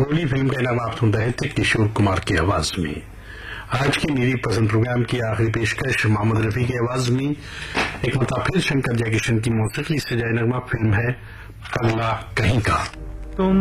ढोली film का नगमा आप सुन रहे थे किशोर कुमार की आवाज में। आज की मेरी पसंद प्रोग्राम की आखिरी पेशकश मोहम्मद रफी की आवाज में एक मतलब फिर शंकर जयकिशन की मौसीकी से जाए नगमा फिल्म है पगला कहीं का।